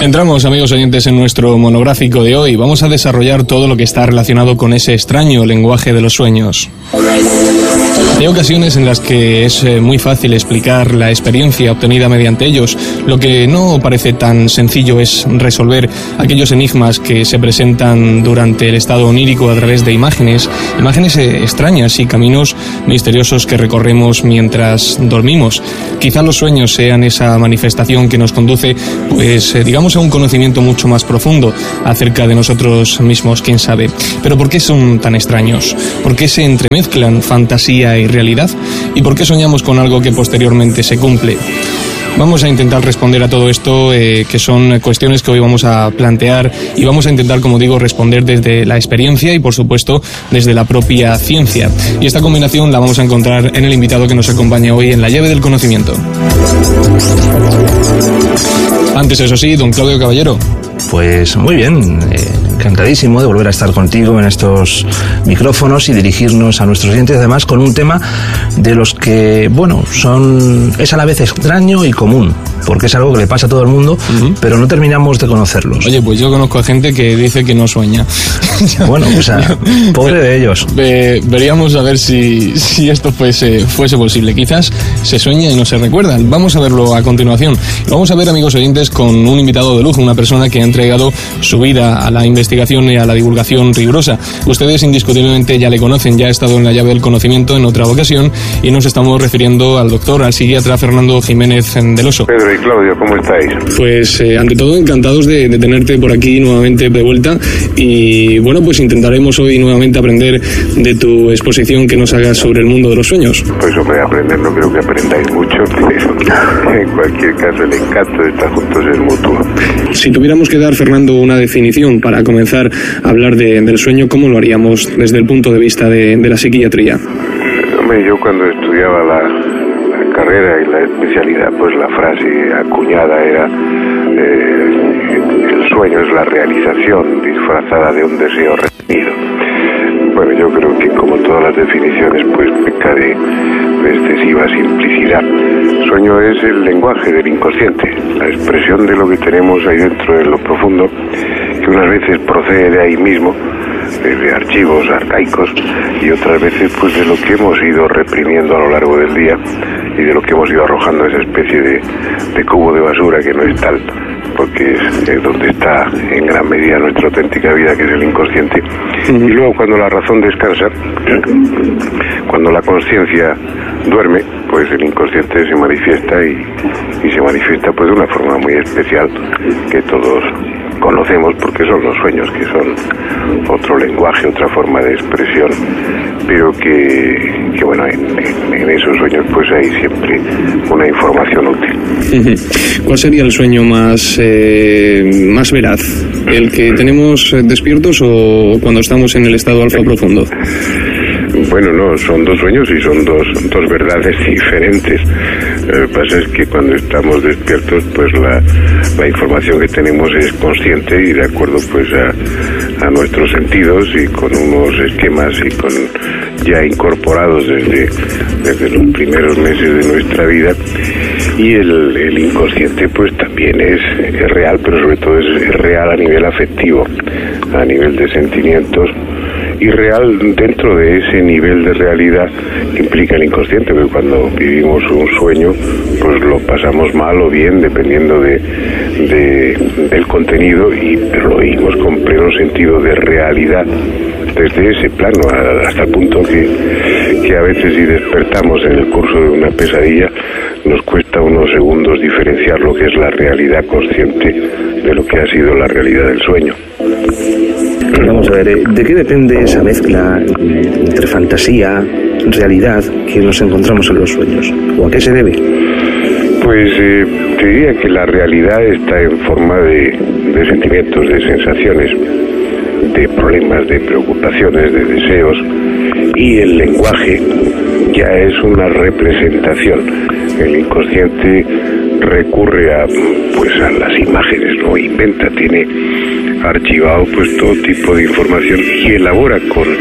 Entramos, amigos oyentes, en nuestro monográfico de hoy. Vamos a desarrollar todo lo que está relacionado con ese extraño lenguaje de los sueños. Hay ocasiones en las que es muy fácil explicar la experiencia obtenida mediante ellos. Lo que no parece tan sencillo es resolver aquellos enigmas que se presentan durante el estado onírico a través de imágenes extrañas y caminos misteriosos que recorremos mientras dormimos. Quizá los sueños sean esa manifestación que nos conduce, pues digamos, a un conocimiento mucho más profundo acerca de nosotros mismos, quién sabe. Pero ¿por qué son tan extraños? ¿Por qué se entremezclan fantasía y realidad? ¿Y por qué soñamos con algo que posteriormente se cumple? Vamos a intentar responder a todo esto, que son cuestiones que hoy vamos a plantear, y vamos a intentar, como digo, responder desde la experiencia y, por supuesto, desde la propia ciencia. Y esta combinación la vamos a encontrar en el invitado que nos acompaña hoy en La Llave del Conocimiento. Antes, eso sí, don Claudio Caballero. Pues muy bien, encantadísimo de volver a estar contigo en estos micrófonos y dirigirnos a nuestros oyentes, además con un tema de los que, bueno, es a la vez extraño y común, porque es algo que le pasa a todo el mundo, pero no terminamos de conocerlos. Oye, pues yo conozco a gente que dice que no sueña. Bueno, pues pobre de ellos. Veríamos a ver si esto fuese posible. Quizás se sueña y no se recuerdan. Vamos a verlo a continuación. Vamos a ver, amigos oyentes, con un invitado de lujo, una persona que ha entregado su vida a la investigación y a la divulgación rigurosa. Ustedes indiscutiblemente ya le conocen, ya ha estado en La Llave del Conocimiento en otra ocasión, y nos estamos refiriendo al doctor, al psiquiatra Fernando Jiménez del Oso. Pedro y Claudio, ¿cómo estáis? Pues ante todo, encantados de tenerte por aquí nuevamente de vuelta, y bueno, pues intentaremos hoy nuevamente aprender de tu exposición que nos hagas sobre el mundo de los sueños. Pues hombre, aprender no creo que aprendáis mucho, pero en cualquier caso el encanto de estar juntos es mutuo. Si tuviéramos que dar, Fernando, una definición para comenzar a hablar del sueño, ¿cómo lo haríamos desde el punto de vista de la psiquiatría? Hombre, yo cuando estudiaba la carrera y la especialidad, pues la frase acuñada era el sueño es la realización disfrazada de un deseo reprimido. Bueno, yo creo que como todas las definiciones, pues peca de excesiva simplicidad. Sueño es el lenguaje del inconsciente, la expresión de lo que tenemos ahí dentro de lo profundo, que unas veces procede de ahí mismo, de archivos arcaicos, y otras veces pues de lo que hemos ido reprimiendo a lo largo del día y de lo que hemos ido arrojando, esa especie de cubo de basura que no es tal, porque es donde está en gran medida nuestra auténtica vida, que es el inconsciente. Y luego, cuando la razón descansa, cuando la conciencia duerme, pues el inconsciente se manifiesta y se manifiesta pues de una forma muy especial que todos conocemos, porque son los sueños, que son otro lenguaje, otra forma de expresión, pero que bueno, en esos sueños pues hay siempre una información útil. ¿Cuál sería el sueño más veraz? ¿El que tenemos despiertos o cuando estamos en el estado alfa profundo? Bueno, no, son dos sueños y son dos verdades diferentes. Lo que pasa es que cuando estamos despiertos, pues la información que tenemos es consciente y de acuerdo pues a nuestros sentidos y con unos esquemas y con ya incorporados desde los primeros meses de nuestra vida. Y el inconsciente pues también es real, pero sobre todo es real a nivel afectivo, a nivel de sentimientos, y real dentro de ese nivel de realidad que implica el inconsciente, porque cuando vivimos un sueño pues lo pasamos mal o bien dependiendo del contenido, pero lo vivimos con pleno sentido de realidad desde ese plano, hasta el punto que a veces, si despertamos en el curso de una pesadilla, nos cuesta unos segundos diferenciar lo que es la realidad consciente de lo que ha sido la realidad del sueño. Vamos a ver, ¿de qué depende esa mezcla entre fantasía, realidad que nos encontramos en los sueños? ¿O a qué se debe? Pues te diría que la realidad está en forma de sentimientos, de sensaciones, de problemas, de preocupaciones, de deseos, y el lenguaje ya es una representación. El inconsciente recurre a las imágenes, ¿no? Inventa, tiene archivado pues todo tipo de información y elabora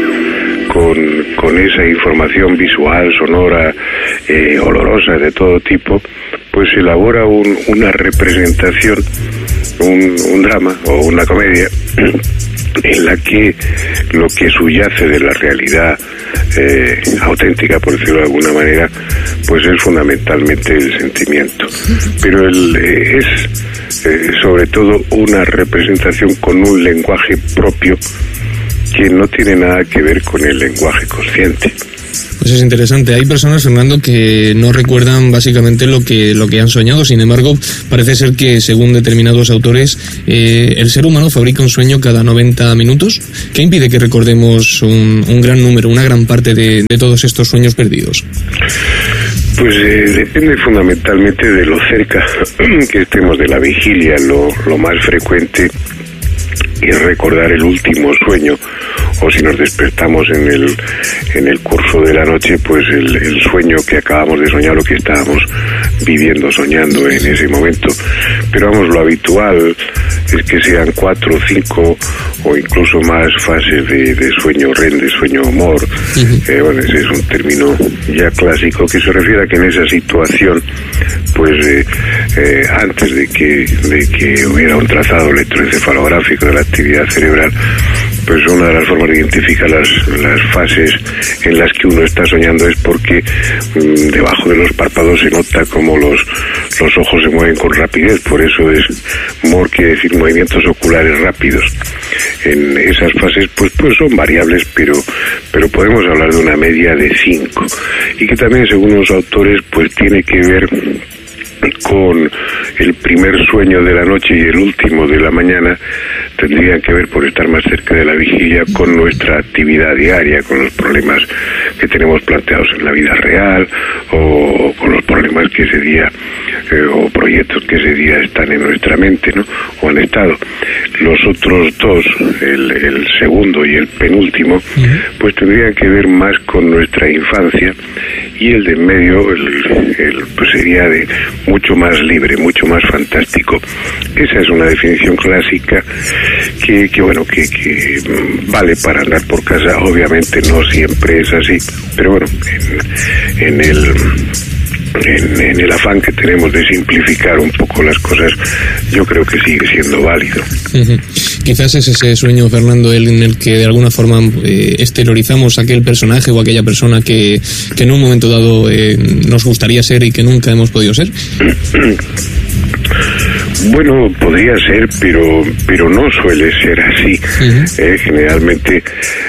con esa información visual, sonora, olorosa, de todo tipo, pues elabora una representación un drama o una comedia en la que lo que subyace de la realidad auténtica, por decirlo de alguna manera, pues es fundamentalmente el sentimiento, pero es sobre todo una representación con un lenguaje propio que no tiene nada que ver con el lenguaje consciente. Pues es interesante. Hay personas, Fernando, que no recuerdan básicamente lo que han soñado. Sin embargo, parece ser que, según determinados autores, el ser humano fabrica un sueño cada 90 minutos. ¿Qué impide que recordemos un gran número, una gran parte de todos estos sueños perdidos? Pues depende fundamentalmente de lo cerca que estemos de la vigilia. Lo más frecuente es recordar el último sueño, o si nos despertamos en el curso de la noche, pues el sueño que acabamos de soñar, lo que estábamos viviendo, soñando en ese momento. Pero vamos, lo habitual es que sean 4 o 5 o incluso más fases de sueño REM, de sueño humor. Bueno, ese es un término ya clásico que se refiere a que en esa situación, pues antes de que hubiera un trazado electroencefalográfico de la actividad cerebral, pues una de las formas de identificar las fases en las que uno está soñando es porque debajo de los párpados se nota como los ojos se mueven con rapidez. Por eso es MOR, quiere decir movimientos oculares rápidos. En esas fases pues son variables, pero podemos hablar de una media de 5, y que también, según los autores, pues tiene que ver con el primer sueño de la noche y el último de la mañana. Tendrían que ver, por estar más cerca de la vigilia, con nuestra actividad diaria, con los problemas que tenemos planteados en la vida real, o con los problemas que ese día o proyectos que ese día están en nuestra mente, ¿no? O han estado. Los otros dos, el segundo y el penúltimo, pues tendrían que ver más con nuestra infancia, y el de en medio pues sería de mucho más libre, mucho más fantástico. Esa es una definición clásica que vale para andar por casa. Obviamente no siempre es así, pero bueno, en el afán que tenemos de simplificar un poco las cosas, yo creo que sigue siendo válido. Quizás es ese sueño, Fernando, en el que de alguna forma exteriorizamos a aquel personaje o aquella persona que en un momento dado nos gustaría ser y que nunca hemos podido ser. Bueno, podría ser, pero no suele ser así. Generalmente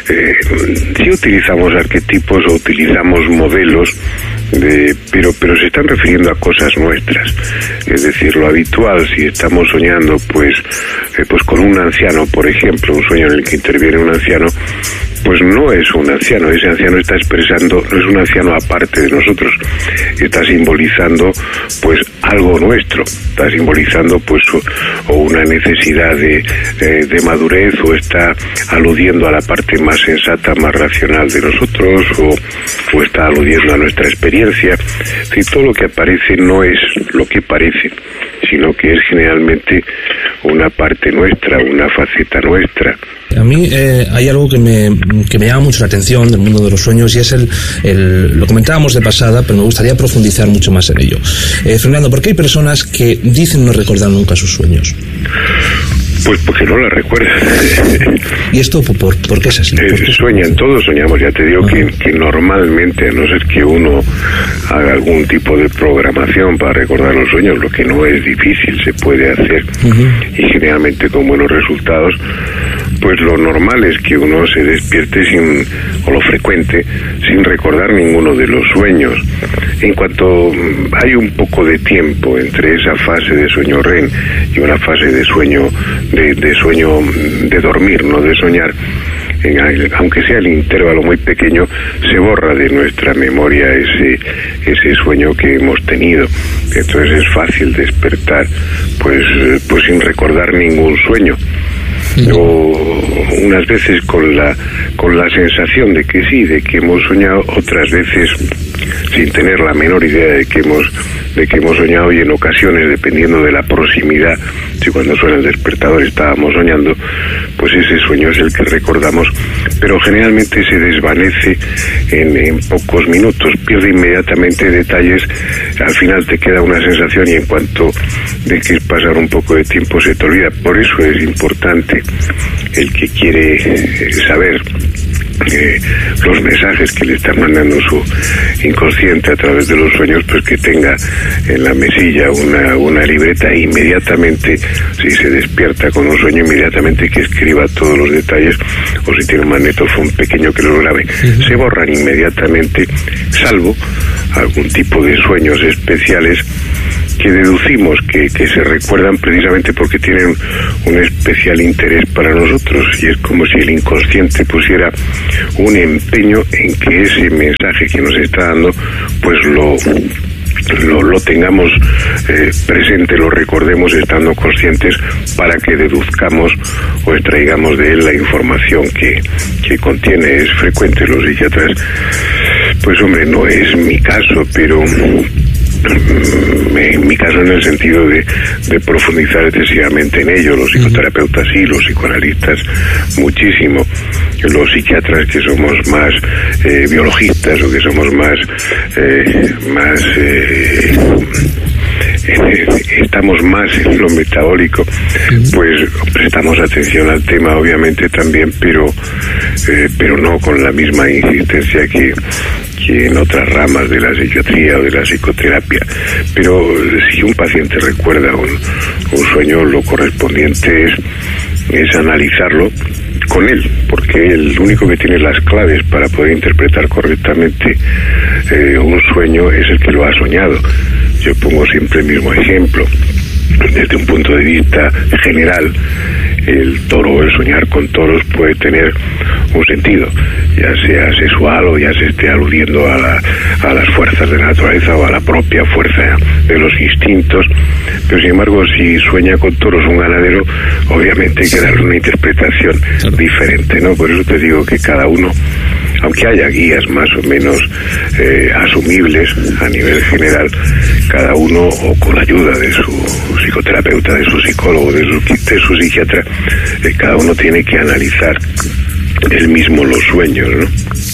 sí utilizamos arquetipos o utilizamos modelos, pero se están refiriendo a cosas nuestras. Es decir, lo habitual, si estamos soñando pues con un anciano, por ejemplo, un sueño en el que interviene un anciano, pues no es un anciano. Ese anciano está expresando, no es un anciano aparte de nosotros, está simbolizando pues algo nuestro, está simbolizando pues o una necesidad de madurez, o está aludiendo a la parte más sensata, más racional de nosotros, o está aludiendo a nuestra experiencia. Y todo lo que aparece no es lo que parece, sino que es generalmente una parte nuestra, una faceta nuestra. A mí hay algo que me llama mucho la atención del mundo de los sueños, y es lo comentábamos de pasada, pero me gustaría profundizar mucho más en ello. Fernando, ¿por qué hay personas que dicen no recordar nunca sus sueños? Pues porque no la recuerdan. ¿Y esto por qué es así? Sueñan, todos soñamos. Ya te digo que normalmente, a no ser que uno haga algún tipo de programación para recordar los sueños, lo que no es difícil, se puede hacer, y generalmente con buenos resultados, pues lo normal es que uno se despierte o lo frecuente, sin recordar ninguno de los sueños. En cuanto hay un poco de tiempo entre esa fase de sueño REM y una fase de sueño de dormir, no de soñar, aunque sea el intervalo muy pequeño, se borra de nuestra memoria ese sueño que hemos tenido. Entonces es fácil despertar pues sin recordar ningún sueño. O unas veces con la sensación de que sí, de que hemos soñado, otras veces sin tener la menor idea de que hemos soñado, y en ocasiones, dependiendo de la proximidad, si cuando suena el despertador estábamos soñando, pues ese sueño es el que recordamos, pero generalmente se desvanece en pocos minutos, pierde inmediatamente detalles, al final te queda una sensación y en cuanto dejes pasar un poco de tiempo se te olvida. Por eso es importante el que quiere saber los mensajes que le está mandando su inconsciente a través de los sueños, pues que tenga en la mesilla una libreta e inmediatamente, si se despierta con un sueño, inmediatamente que escriba todos los detalles, o si tiene un magnetofón pequeño que lo grabe. Se borran inmediatamente, salvo algún tipo de sueños especiales que deducimos que se recuerdan precisamente porque tienen un especial interés para nosotros, y es como si el inconsciente pusiera un empeño en que ese mensaje que nos está dando pues lo tengamos presente, lo recordemos estando conscientes, para que deduzcamos o extraigamos de él la información que contiene. Es frecuente los psiquiatras, pues hombre, no es mi caso, pero en mi caso en el sentido de profundizar excesivamente en ello, los psicoterapeutas sí, los psicoanalistas muchísimo, los psiquiatras que somos más biologistas o que somos más estamos más en lo metabólico, pues prestamos atención al tema obviamente también, pero no con la misma insistencia que en otras ramas de la psiquiatría o de la psicoterapia. Pero si un paciente recuerda un sueño, lo correspondiente es analizarlo con él, porque el único que tiene las claves para poder interpretar correctamente un sueño es el que lo ha soñado. Yo pongo siempre el mismo ejemplo. Desde un punto de vista general, el toro, el soñar con toros puede tener un sentido, ya sea sexual o ya se esté aludiendo a las fuerzas de la naturaleza o a la propia fuerza de los instintos, pero sin embargo si sueña con toros un ganadero, obviamente hay que darle una interpretación diferente, ¿no? Por eso te digo que cada uno, aunque haya guías más o menos asumibles a nivel general, cada uno, o con la ayuda de su psicoterapeuta, de su psicólogo, de su psiquiatra, cada uno tiene que analizar él mismo los sueños, ¿no?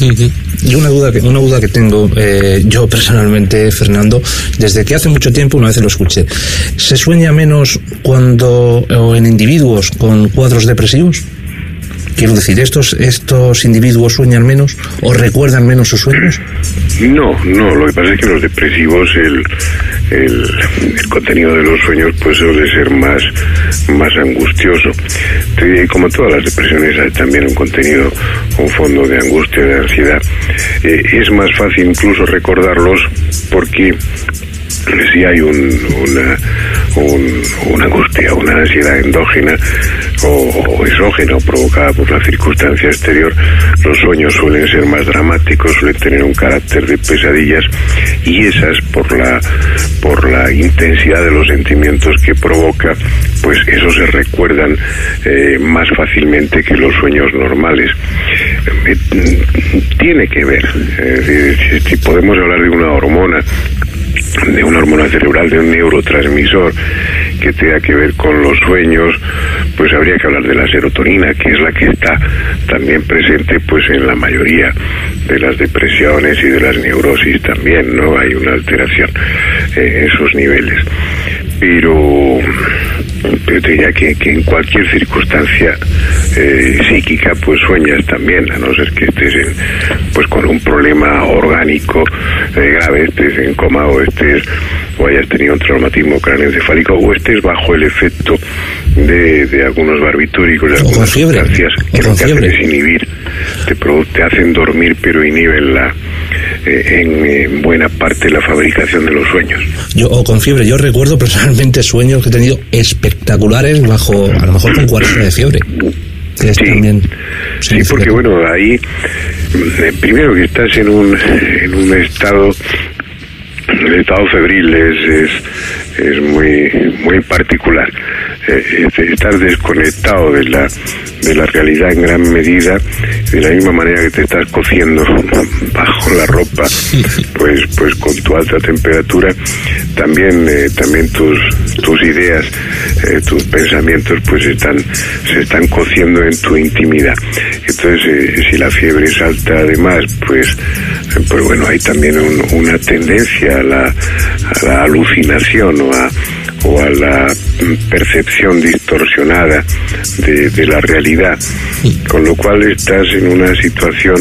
Y una duda que tengo yo personalmente, Fernando, desde que hace mucho tiempo, una vez lo escuché, ¿se sueña menos o en individuos con cuadros depresivos? Quiero decir, ¿estos individuos sueñan menos o recuerdan menos sus sueños? No, lo que pasa es que los depresivos, el contenido de los sueños pues suele ser más angustioso. Como todas las depresiones hay también un contenido, un fondo de angustia, de ansiedad. Es más fácil incluso recordarlos porque si hay una angustia, una ansiedad endógena o exógena provocada por la circunstancia exterior, los sueños suelen ser más dramáticos, suelen tener un carácter de pesadillas, y esas por la intensidad de los sentimientos que provoca, pues esos se recuerdan más fácilmente que los sueños normales. Tiene que ver, es decir, si podemos hablar de una hormona cerebral, de un neurotransmisor que tenga que ver con los sueños, pues habría que hablar de la serotonina, que es la que está también presente pues en la mayoría de las depresiones y de las neurosis también, ¿no? Hay una alteración en esos niveles. Pero diría que en cualquier circunstancia psíquica pues sueñas también, a no ser que estés pues con un problema orgánico grave, estés en coma o hayas tenido un traumatismo craneoencefálico o estés bajo el efecto de algunos barbitúricos, de algunas sustancias que lo que hacen es inhibir, te hacen dormir pero inhiben en buena parte la fabricación de los sueños. O con fiebre. Yo recuerdo personalmente sueños que he tenido espectaculares a lo mejor con 40 de fiebre. Que es también porque bueno, ahí primero que estás en un estado, el estado febril es muy particular. Estás desconectado de la realidad en gran medida, de la misma manera que te estás cociendo bajo la ropa, pues con tu alta temperatura, también tus ideas tus pensamientos pues se están cociendo en tu intimidad. Entonces, si la fiebre es alta además, pues bueno, hay también una tendencia a la alucinación o a la percepción distorsionada de la realidad, con lo cual estás en una situación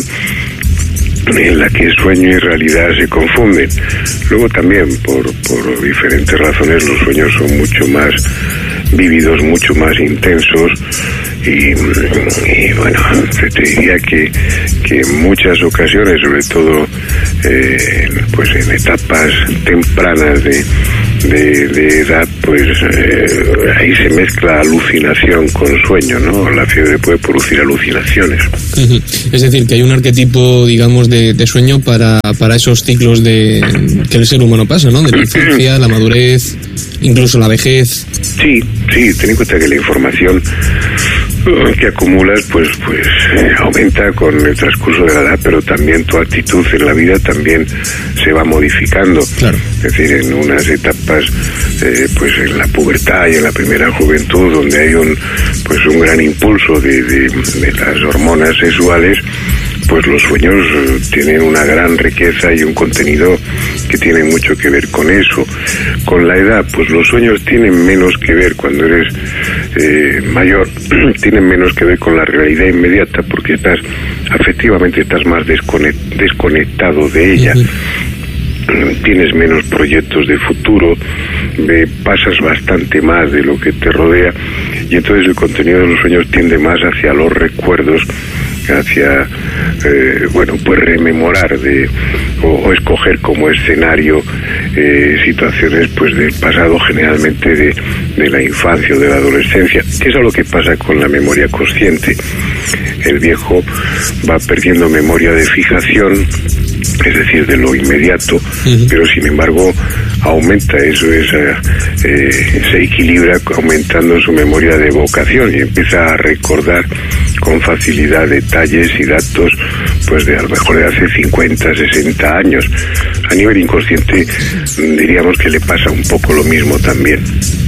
en la que sueño y realidad se confunden. Luego también, por diferentes razones, los sueños son mucho más vívidos, mucho más intensos, y bueno, te diría que en muchas ocasiones, sobre todo pues en etapas tempranas de edad, pues ahí se mezcla alucinación con sueño, ¿no? La fiebre puede producir alucinaciones. Uh-huh. Es decir, que hay un arquetipo, digamos, de sueño para esos ciclos que el ser humano pasa, ¿no? De la infancia, la madurez, incluso la vejez. Sí, ten en cuenta que la información que acumulas pues aumenta con el transcurso de la edad, pero también tu actitud en la vida también se va modificando. Claro. Es decir, en unas etapas pues en la pubertad y en la primera juventud, donde hay un gran impulso de las hormonas sexuales, pues los sueños tienen una gran riqueza y un contenido que tiene mucho que ver con eso. Con la edad, pues los sueños tienen menos que ver cuando eres mayor, tienen menos que ver con la realidad inmediata, porque afectivamente estás más desconectado de ella. Uh-huh. Tienes menos proyectos de futuro, pasas bastante más de lo que te rodea, y entonces el contenido de los sueños tiende más hacia los recuerdos, hacia pues rememorar o escoger como escenario situaciones pues del pasado, generalmente de la infancia o de la adolescencia, que es lo que pasa con la memoria consciente. El viejo va perdiendo memoria de fijación, es decir, de lo inmediato, uh-huh, pero sin embargo aumenta se equilibra aumentando su memoria de evocación y empieza a recordar con facilidad detalles y datos pues de a lo mejor de hace 50, 60 años. A nivel inconsciente diríamos que le pasa un poco lo mismo también.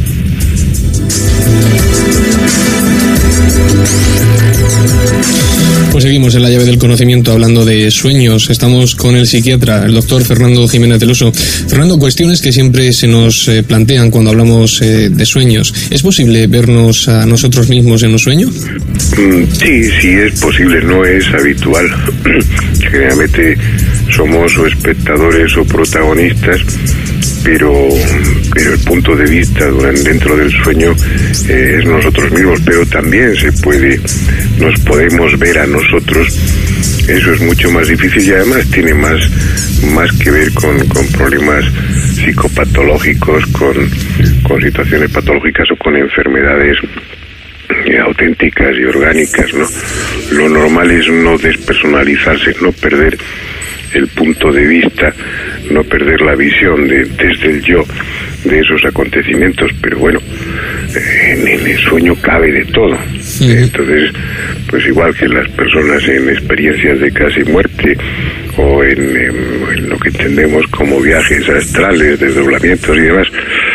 Pues seguimos en La Llave del Conocimiento hablando de sueños. Estamos con el psiquiatra, el doctor Fernando Jiménez del Oso. Fernando, cuestiones que siempre se nos plantean cuando hablamos de sueños. ¿Es posible vernos a nosotros mismos en un sueño? Sí, es posible, no es habitual. Generalmente somos o espectadores o protagonistas, pero el punto de vista dentro del sueño es nosotros mismos, pero también nos podemos ver a nosotros. Eso es mucho más difícil y además tiene más que ver con problemas psicopatológicos, con situaciones patológicas o con enfermedades auténticas y orgánicas, ¿no? Lo normal es no despersonalizarse, no perder el punto de vista, no perder la visión desde el yo de esos acontecimientos, pero bueno, en el sueño cabe de todo. Sí. Entonces, pues igual que las personas en experiencias de casi muerte o en lo que entendemos como viajes astrales, desdoblamientos y demás,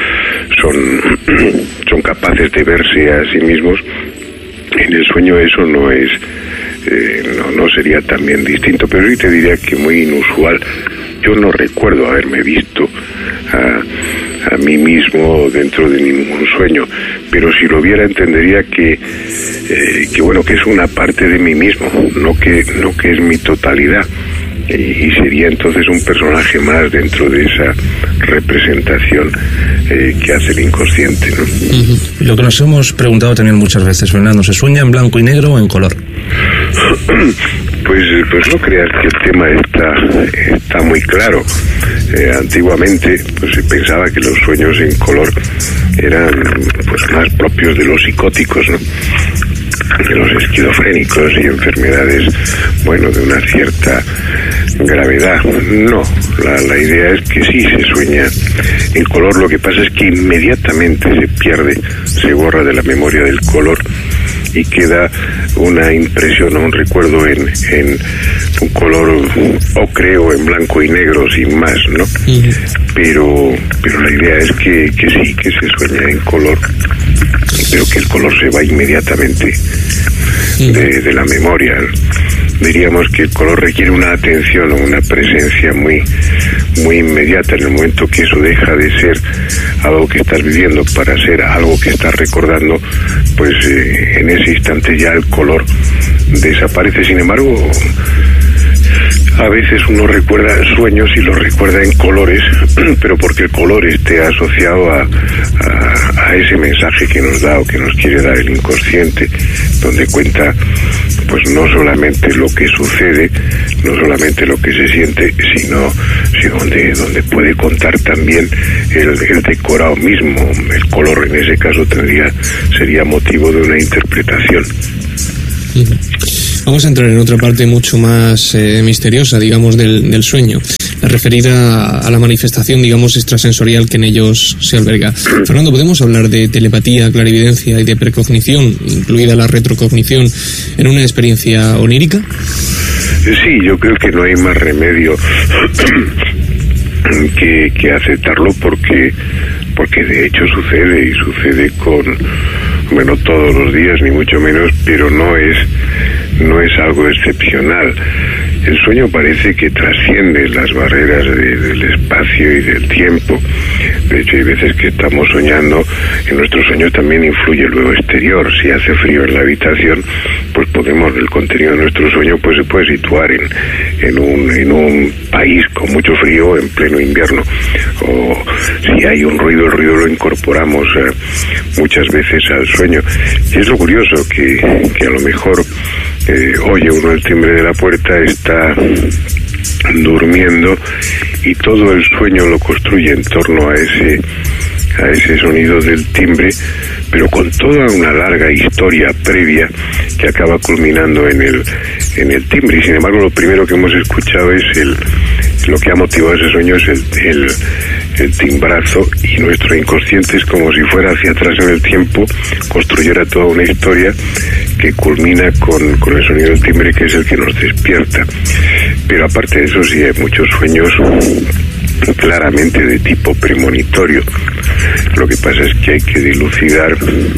son capaces de verse a sí mismos. En el sueño eso no es no sería también distinto, pero sí te diría que muy inusual. Yo no recuerdo haberme visto a mí mismo dentro de ningún sueño, pero si lo viera entendería que bueno, que es una parte de mí mismo, no que es mi totalidad, y sería entonces un personaje más dentro de esa representación que hace el inconsciente, ¿no? Uh-huh. Lo que nos hemos preguntado también muchas veces, Fernando, ¿se sueña en blanco y negro o en color? Pues no creas que el tema está muy claro. Antiguamente pues se pensaba que los sueños en color eran pues más propios de los psicóticos, ¿no? De los esquizofrénicos y enfermedades, bueno, de una cierta gravedad. No, la idea es que sí se sueña en color. Lo que pasa es que inmediatamente se borra de la memoria del color y queda una impresión o un recuerdo en un color ocre o en blanco y negro sin más, ¿no? Uh-huh. Pero la idea es que sí, que se sueña en color. pero que el color se va inmediatamente de la memoria. Diríamos que el color requiere una atención o una presencia muy inmediata. En el momento que eso deja de ser algo que estás viviendo para ser algo que estás recordando, pues en ese instante ya el color desaparece. Sin embargo, a veces uno recuerda sueños y los recuerda en colores, pero porque el color esté asociado a ese mensaje que nos da o que nos quiere dar el inconsciente, donde cuenta pues no solamente lo que sucede, no solamente lo que se siente, sino donde puede contar también el decorado mismo. El color en ese caso sería motivo de una interpretación. Vamos a entrar en otra parte mucho más misteriosa, digamos, del sueño, la referida a la manifestación, digamos, extrasensorial que en ellos se alberga. Fernando, ¿podemos hablar de telepatía, clarividencia y de precognición, incluida la retrocognición, en una experiencia onírica? Sí, yo creo que no hay más remedio que aceptarlo, porque de hecho sucede con, bueno, todos los días ni mucho menos, pero no es algo excepcional. El sueño parece que trasciende las barreras del espacio y del tiempo. De hecho, hay veces que estamos soñando, en nuestros sueños también influye luego exterior. Si hace frío en la habitación, pues el contenido de nuestro sueño pues se puede situar en un país con mucho frío en pleno invierno. O si hay un ruido, el ruido lo incorporamos muchas veces al sueño. Y es lo curioso que a lo mejor oye uno el timbre de la puerta, está durmiendo y todo el sueño lo construye en torno a ese sonido del timbre, pero con toda una larga historia previa que acaba culminando en el timbre. Y sin embargo, lo primero que hemos escuchado es lo que ha motivado ese sueño es el timbrazo, y nuestro inconsciente es como si fuera hacia atrás en el tiempo, construyera toda una historia que culmina con el sonido del timbre, que es el que nos despierta. Pero aparte de eso, sí hay muchos sueños claramente de tipo premonitorio. Lo que pasa es que hay que dilucidar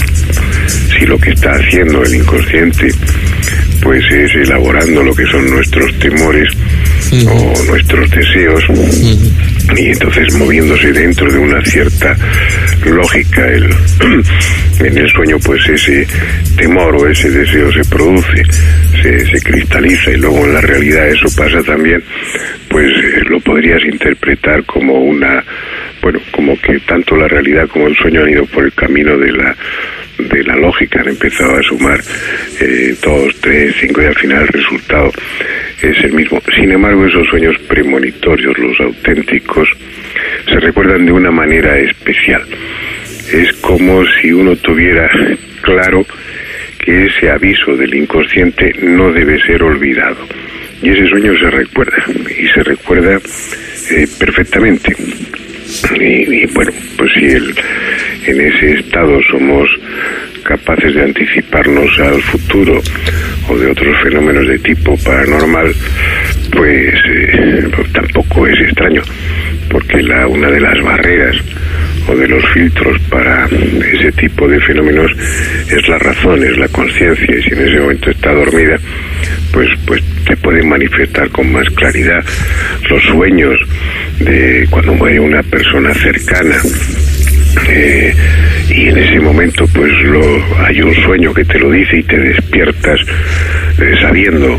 si lo que está haciendo el inconsciente pues es elaborando lo que son nuestros temores o nuestros deseos, y entonces moviéndose dentro de una cierta lógica en el sueño, pues ese temor o ese deseo se produce, se cristaliza, y luego en la realidad eso pasa también. Pues lo podrías interpretar como como que tanto la realidad como el sueño han ido por el camino de la lógica, han empezado a sumar 2, 3, 5, y al final el resultado es el mismo. Sin embargo, esos sueños premonitorios, los auténticos, se recuerdan de una manera especial. Es como si uno tuviera claro que ese aviso del inconsciente no debe ser olvidado. Y ese sueño se recuerda, y se recuerda perfectamente. Y bueno, pues si en ese estado somos capaces de anticiparnos al futuro o de otros fenómenos de tipo paranormal, pues tampoco es extraño, porque una de las barreras o de los filtros para ese tipo de fenómenos es la razón, es la conciencia, y si en ese momento está dormida, pues te pueden manifestar con más claridad. Los sueños de cuando muere una persona cercana, y en ese momento pues hay un sueño que te lo dice y te despiertas sabiendo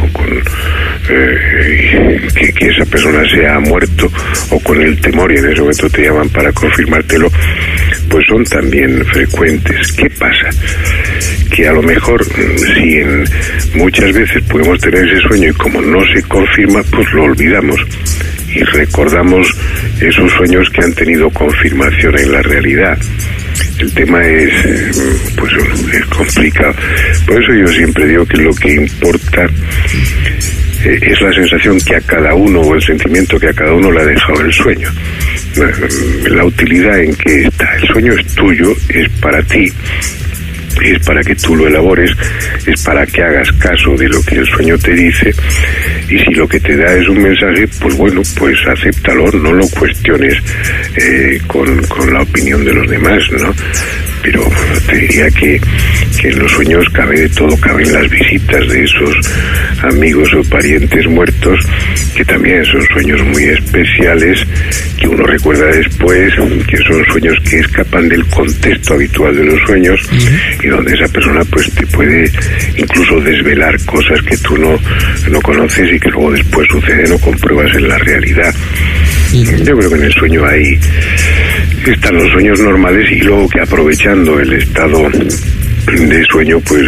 que esa persona se ha muerto, o con el temor, y en ese momento te llaman para confirmártelo, pues son también frecuentes. ¿Qué pasa? Que a lo mejor si muchas veces podemos tener ese sueño y como no se confirma, pues lo olvidamos y recordamos esos sueños que han tenido confirmación en la realidad. El tema es complicado. Por eso yo siempre digo que lo que importa es la sensación que a cada uno, o el sentimiento que a cada uno le ha dejado el sueño. La utilidad en que está. El sueño es tuyo, es para ti, es para que tú lo elabores, es para que hagas caso de lo que el sueño te dice, y si lo que te da es un mensaje, pues bueno, pues acéptalo, no lo cuestiones con la opinión de los demás, ¿no? Pero te diría que en los sueños cabe de todo, caben las visitas de esos amigos o parientes muertos, que también son sueños muy especiales, que uno recuerda después, que son sueños que escapan del contexto habitual de los sueños, y donde esa persona pues te puede incluso desvelar cosas que tú no conoces y que luego después suceden o compruebas en la realidad. Yo creo que en el sueño están los sueños normales, y luego que aprovechando el estado de sueño pues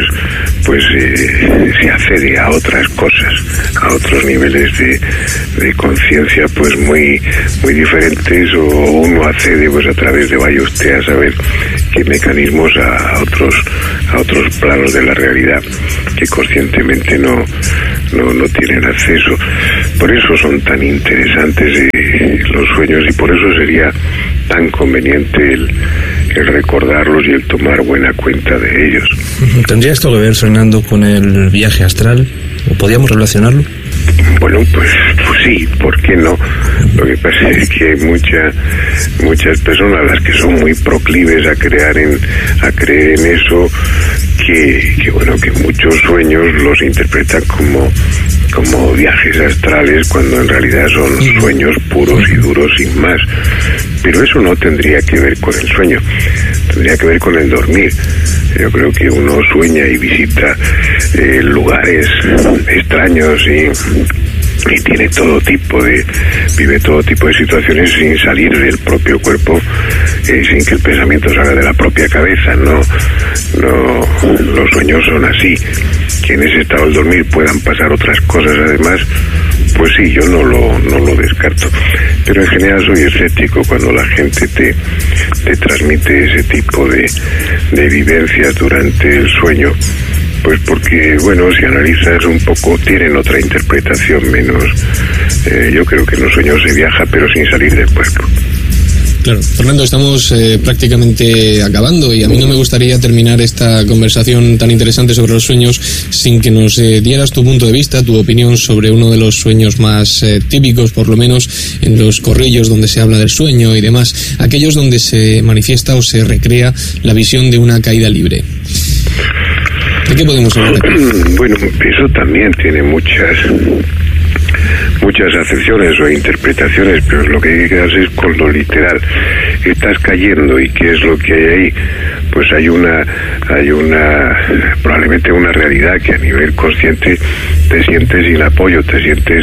se accede a otras cosas, a otros niveles de conciencia pues muy diferentes, o uno accede pues a través de, vaya usted a saber qué mecanismos, a otros planos de la realidad que conscientemente no tienen acceso. Por eso son tan interesantes los sueños, y por eso sería tan conveniente el recordarlos y el tomar buena cuenta de ellos. ¿Tendría esto que ver, Fernando, con el viaje astral? ¿O podríamos relacionarlo? Bueno, pues sí, ¿por qué no? Lo que pasa es que hay muchas personas, las que son muy proclives a creer en eso, que bueno, que muchos sueños los interpretan como viajes astrales, cuando en realidad son sueños puros y duros, sin más. Pero eso no tendría que ver con el sueño, tendría que ver con el dormir. Yo creo que uno sueña y visita lugares extraños y tiene vive todo tipo de situaciones sin salir del propio cuerpo, sin que el pensamiento salga de la propia cabeza. No, los sueños son así. Que en ese estado del dormir puedan pasar otras cosas además, pues sí, yo no lo descarto. Pero en general soy escéptico cuando la gente te transmite ese tipo de vivencias durante el sueño, pues porque, bueno, si analizas un poco, tienen otra interpretación menos. Yo creo que en los sueños se viaja, pero sin salir del cuerpo. Claro. Fernando, estamos prácticamente acabando, y a mí no me gustaría terminar esta conversación tan interesante sobre los sueños sin que nos dieras tu punto de vista, tu opinión sobre uno de los sueños más típicos, por lo menos en los corrillos donde se habla del sueño y demás, aquellos donde se manifiesta o se recrea la visión de una caída libre. ¿De qué podemos hablar aquí? Bueno, eso también tiene muchas acepciones o interpretaciones, pero lo que hay que quedarse es con lo literal. Estás cayendo, y ¿qué es lo que hay ahí? Pues hay probablemente una realidad que a nivel consciente te sientes sin apoyo, te sientes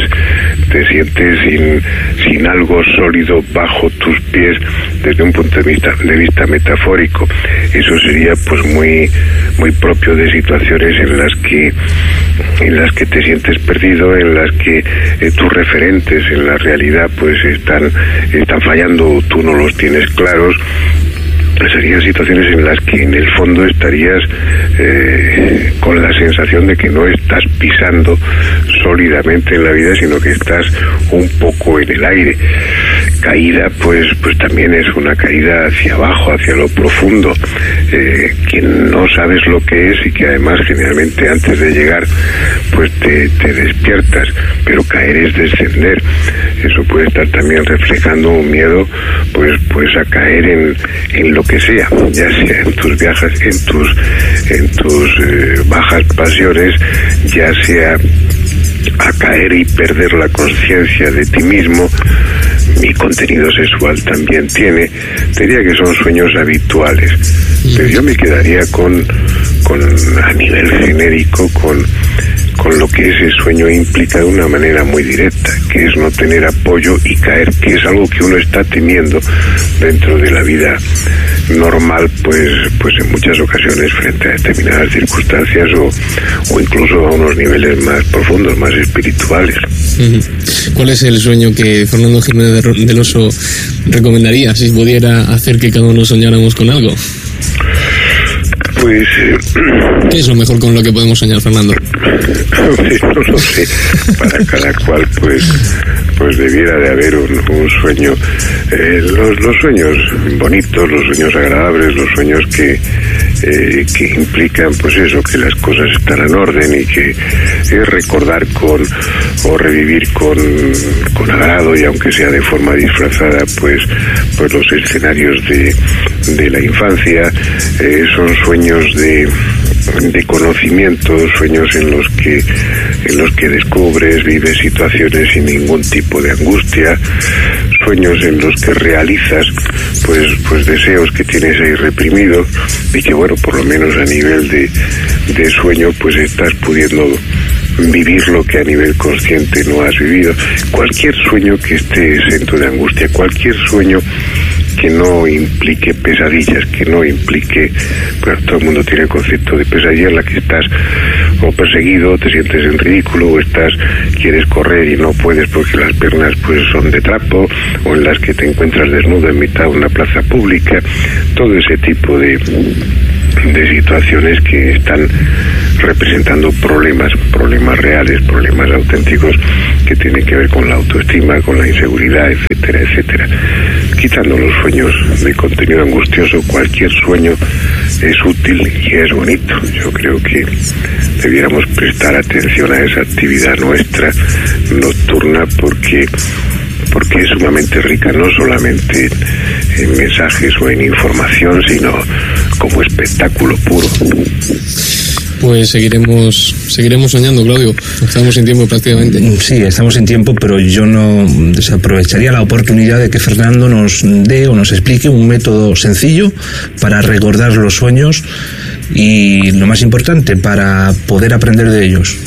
sin algo sólido bajo tus pies desde un punto de vista metafórico. Eso sería pues muy propio de situaciones en las que te sientes perdido, en las que tus referentes en la realidad pues están fallando, tú no los tienes claros. Serían situaciones en las que en el fondo estarías con la sensación de que no estás pisando sólidamente en la vida, sino que estás un poco en el aire. Caída pues también es una caída hacia abajo, hacia lo profundo, que no sabes lo que es, y que además generalmente antes de llegar pues te despiertas, pero caer es descender. Eso puede estar también reflejando un miedo pues a caer en lo que sea, ya sea en tus viajes, en tus bajas pasiones, ya sea a caer y perder la conciencia de ti mismo. Mi contenido sexual también tiene, diría que son sueños habituales, pero yo me quedaría con a nivel genérico con lo que ese sueño implica de una manera muy directa, que es no tener apoyo y caer, que es algo que uno está temiendo dentro de la vida normal, pues en muchas ocasiones frente a determinadas circunstancias o incluso a unos niveles más profundos, más espirituales. ¿Cuál es el sueño que Fernando Jiménez del Oso recomendaría si pudiera hacer que cada uno soñáramos con algo? Pues... ¿qué es lo mejor con lo que podemos soñar, Fernando? No lo sé. Para cada cual, pues debiera de haber un sueño. Los sueños bonitos, los sueños agradables, los sueños que que implican pues eso, que las cosas están en orden y que recordar o revivir con agrado, y aunque sea de forma disfrazada, pues los escenarios de la infancia. Son sueños de conocimiento, sueños en los que descubres, vives situaciones sin ningún tipo de angustia, sueños en los que realizas pues deseos que tienes ahí reprimidos, y que bueno, por lo menos a nivel de sueño pues estás pudiendo vivir lo que a nivel consciente no has vivido. Cualquier sueño que esté exento de angustia, cualquier sueño que no implique pesadillas, que no implique, bueno, todo el mundo tiene el concepto de pesadilla en la que estás o perseguido, te sientes en ridículo, o quieres correr y no puedes porque las piernas pues son de trapo, o en las que te encuentras desnudo en mitad de una plaza pública. Todo ese tipo de situaciones que están representando problemas reales, problemas auténticos, que tienen que ver con la autoestima, con la inseguridad, etcétera, etcétera. Quitando los sueños de contenido angustioso, cualquier sueño es útil y es bonito. Yo creo que debiéramos prestar atención a esa actividad nuestra nocturna, porque es sumamente rica, no solamente en mensajes o en información, sino como espectáculo puro. Pues seguiremos soñando, Claudio. Estamos sin tiempo prácticamente. Sí, estamos sin tiempo, pero yo no desaprovecharía la oportunidad de que Fernando nos dé o nos explique un método sencillo para recordar los sueños y, lo más importante, para poder aprender de ellos.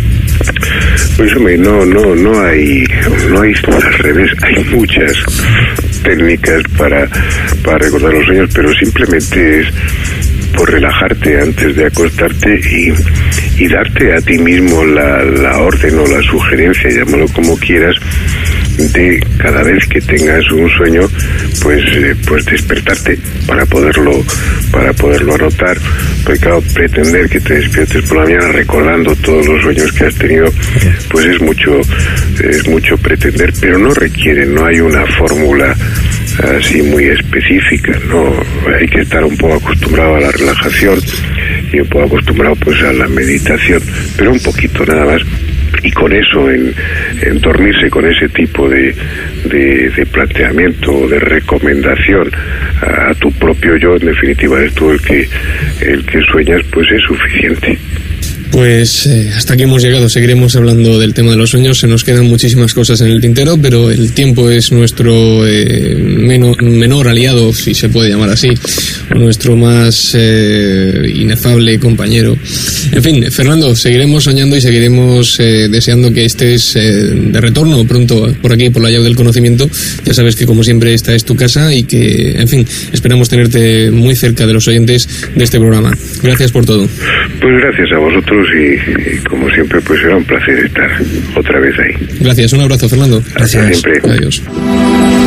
Pues hombre, no hay al revés, hay muchas técnicas para recordar los sueños, pero simplemente es por relajarte antes de acostarte y darte a ti mismo la orden o la sugerencia, llámalo como quieras, de cada vez que tengas un sueño, pues despertarte para poderlo anotar. Porque claro, pretender que te despiertes por la mañana recordando todos los sueños que has tenido, pues es mucho pretender, pero no hay una fórmula así muy específica, no, hay que estar un poco acostumbrado a la relajación y un poco acostumbrado pues a la meditación, pero un poquito nada más. Y con eso, en dormirse con ese tipo de planteamiento o de recomendación a tu propio yo, en definitiva eres tú el que sueñas, pues es suficiente. Pues hasta aquí hemos llegado. Seguiremos hablando del tema de los sueños. Se nos quedan muchísimas cosas en el tintero, pero el tiempo es nuestro menor aliado, si se puede llamar así, o nuestro más inefable compañero. En fin, Fernando, seguiremos soñando y seguiremos deseando que estés de retorno pronto por aquí, por la llave del conocimiento. Ya sabes que, como siempre, esta es tu casa y que, en fin, esperamos tenerte muy cerca de los oyentes de este programa. Gracias por todo. Pues gracias a vosotros. Y como siempre, pues será un placer estar otra vez ahí. Gracias, un abrazo, Fernando. Gracias. Hasta siempre. Adiós.